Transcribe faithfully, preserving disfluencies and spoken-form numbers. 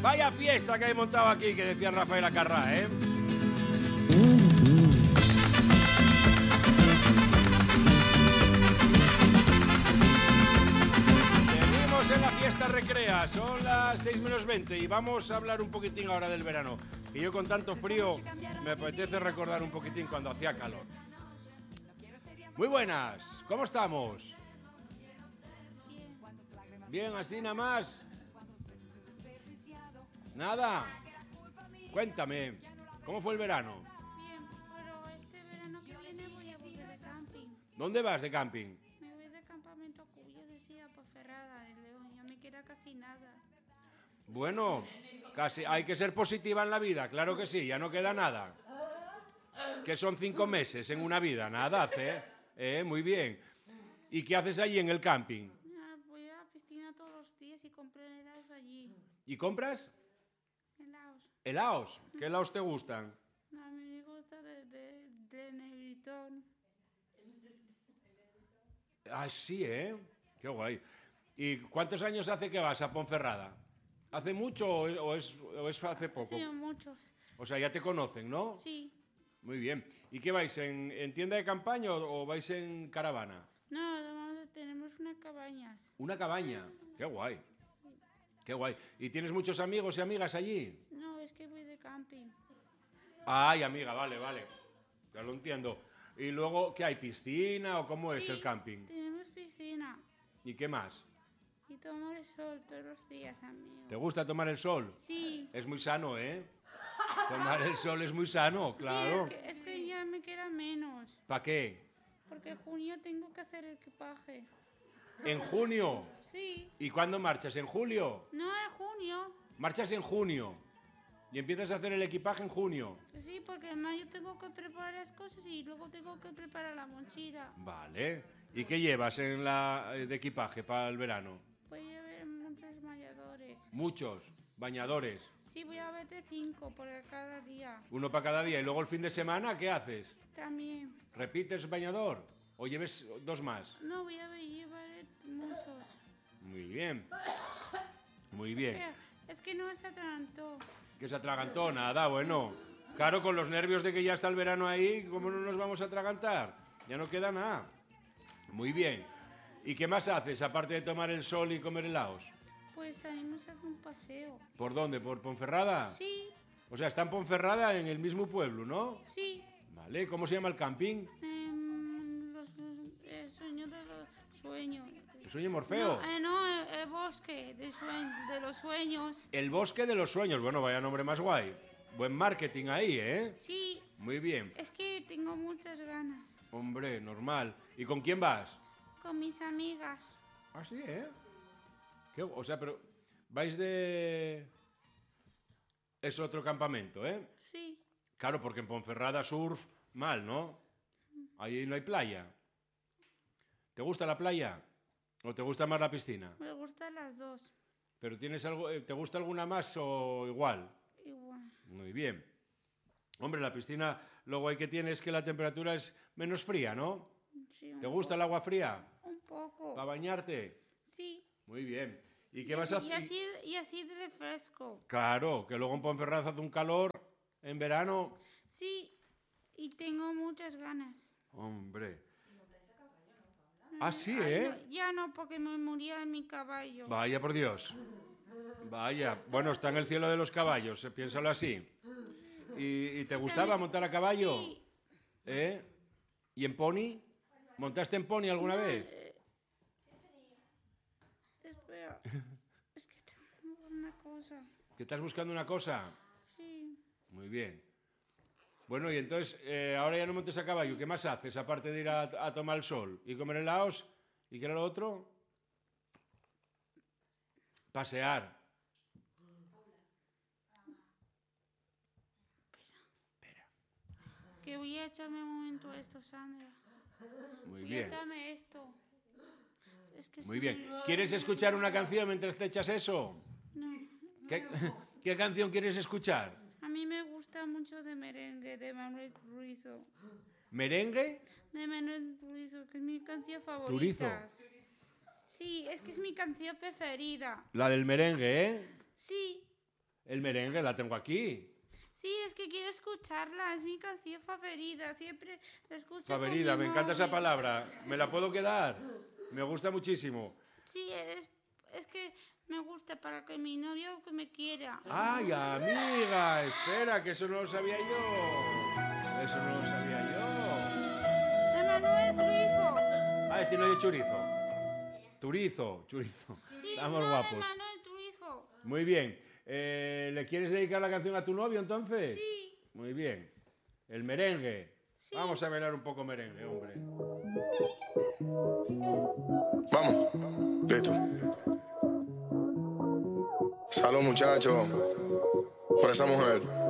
Vaya fiesta que he montado aquí, que decía Rafael Acarrá, ¿eh? Seguimos en la fiesta recrea, son las seis menos veinte y vamos a hablar un poquitín ahora del verano. Y yo con tanto frío me apetece recordar un poquitín cuando hacía calor. Muy buenas, ¿cómo estamos? Bien, así nada más. Nada. Cuéntame, ¿cómo fue el verano? Bien, pero este verano que viene voy a volver de camping. ¿Dónde vas de camping? Me voy de campamento Cuyo, decía, por Ferrada, de León. Ya me queda casi nada. Bueno, casi hay que ser positiva en la vida, claro que sí, ya no queda nada. Que son cinco meses en una vida, nada hace, ¿eh? Muy bien. ¿Y qué haces allí en el camping? Ah, voy a la piscina todos los días y compré helados allí. ¿Y compras? Helados. ¿Helados? ¿Qué helados te gustan? A mí me gusta de, de, de Negritón. Ah, sí, ¿eh? Qué guay. ¿Y cuántos años hace que vas a Ponferrada? ¿Hace mucho o es, o es, o es hace poco? Sí, muchos. O sea, ya te conocen, ¿no? Sí. Muy bien. ¿Y qué vais, en, en tienda de campaña o, o vais en caravana? No, vamos, tenemos unas cabañas. Una cabaña. Qué guay. Qué guay. ¿Y tienes muchos amigos y amigas allí? No, es que voy de camping. Ay, amiga, vale, vale. Ya lo entiendo. ¿Y luego qué hay? ¿Piscina o cómo es Sí, el camping? tenemos piscina. ¿Y qué más? Y tomo el sol todos los días, amigo. ¿Te gusta tomar el sol? Sí. Es muy sano, ¿eh? Tomar el sol es muy sano, claro. Sí, es que, es que ya me queda menos. ¿Para qué? Porque en junio tengo que hacer el equipaje. ¿En junio? Sí. ¿Y cuándo marchas? ¿En julio? No, en junio. Marchas en junio. Y empiezas a hacer el equipaje en junio. Sí, porque en mayo tengo que preparar las cosas y luego tengo que preparar la mochila. Vale. ¿Y qué llevas en la eh, de equipaje para el verano? Voy a ver muchos bañadores. Muchos. Bañadores. Sí, voy a ver de cinco por cada día. Uno para cada día. ¿Y luego el fin de semana qué haces? También. ¿Repites bañador? ¿O lleves dos más? No, voy a ver, llevar muchos. Muy bien. Muy bien. Pero es que no se atragantó. Que se atragantó, nada, bueno. Claro, con los nervios de que ya está el verano ahí, ¿cómo no nos vamos a atragantar? Ya no queda nada. Muy bien. ¿Y qué más haces, aparte de tomar el sol y comer helados? Pues salimos a hacer un paseo. ¿Por dónde? ¿Por Ponferrada? Sí, O sea, está en Ponferrada, en el mismo pueblo, ¿no? sí. Vale, ¿cómo se llama el camping? Em, los, el sueño de los sueños. El sueño Morfeo. No, eh, no el, el bosque de, sue- de los sueños. El bosque de los sueños. Bueno, vaya nombre más guay. Buen marketing ahí, ¿eh? Sí, Muy bien. es que tengo muchas ganas. Hombre, normal. ¿Y con quién vas? Con mis amigas. Ah, sí, ¿eh? ¿Qué? O sea, pero vais de... Es otro campamento, ¿eh? Sí, Claro, porque en Ponferrada surf, mal, ¿no? Ahí no hay playa. ¿Te gusta la playa? ¿O te gusta más la piscina? me gustan las dos. ¿Pero tienes algo, eh, te gusta alguna más o igual? Igual. Muy bien. Hombre, la piscina lo guay que tiene es que la temperatura es menos fría, ¿no? Sí, un ¿Te gusta el agua fría? po- Un poco. ¿Para bañarte? Sí. Muy bien. ¿Y qué vas a Y hacer? así, y así de refresco. Claro, que luego en Ponferrada hace un calor en verano. Sí, y tengo muchas ganas. Hombre. Ah, sí, Ay, ¿eh? no, ya no, porque me moría mi caballo. Vaya por Dios. Vaya. Bueno, está en el cielo de los caballos, eh, piénsalo así. ¿Y, y te gustaba montar a caballo? Sí. ¿Eh? ¿Y en pony? ¿Montaste en pony alguna vez? Eh, espera, es que tengo una cosa. ¿Que estás buscando una cosa? Sí, Muy bien. Bueno, y entonces, eh, ahora ya no montes a caballo. ¿Qué más haces, aparte de ir a, a tomar el sol y comer helados? ¿Y qué era lo otro? Pasear. que voy a echarme un momento esto, Sandra. Muy Voy a bien. echarme esto. Es que Muy se bien. me- ¿Quieres escuchar una canción mientras te echas eso? No, ¿Qué, qué canción quieres escuchar? a mí me gusta mucho de merengue de Manuel Turizo. ¿Merengue? De Manuel Turizo, que es mi canción favorita. Turizo. Sí, es que es mi canción preferida. La del merengue, ¿eh? Sí, El merengue la tengo aquí. Sí, es que quiero escucharla, es mi canción favorita, siempre la escucho. Favorita, con mi me encanta esa móvil. palabra. ¿Me la puedo quedar? Me gusta muchísimo. Sí, es, es que me gusta para que mi novio que me quiera. ¡Ay, amiga! Espera, que eso no lo sabía yo. Eso no lo sabía yo. De Manuel Turizo. Ah, es no de chorizo. Turizo, chorizo. Sí, Estamos no, guapos. de Manuel Turizo. Muy bien. Eh, ¿Le quieres dedicar la canción a tu novio entonces? Sí. Muy bien. El merengue. Sí. Vamos a bailar un poco merengue, hombre. Vamos, listo. Salud, muchachos, por esa mujer.